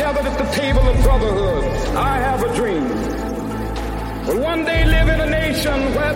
gathered at the table of brotherhood, I have a dream. Will one day live in a nation where